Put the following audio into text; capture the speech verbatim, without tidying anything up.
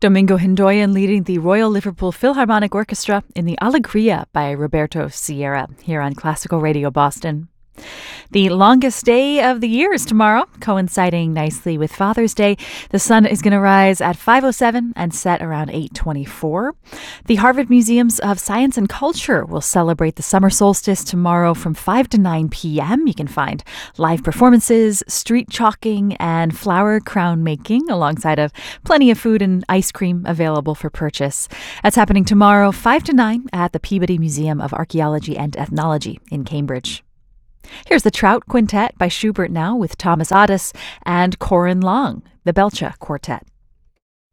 Domingo Hindoyan leading the Royal Liverpool Philharmonic Orchestra in the Alegria by Roberto Sierra here on Classical Radio Boston. The longest day of the year is tomorrow, coinciding nicely with Father's Day. The sun is going to rise at five oh seven and set around eight twenty-four. The Harvard Museums of Science and Culture will celebrate the summer solstice tomorrow from five to nine p.m. You can find live performances, street chalking, and flower crown making, alongside of plenty of food and ice cream available for purchase. That's happening tomorrow, five to nine, at the Peabody Museum of Archaeology and Ethnology in Cambridge. Here's the Trout Quintet by Schubert now with Thomas Adès and Corin Long, the Belcha Quartet.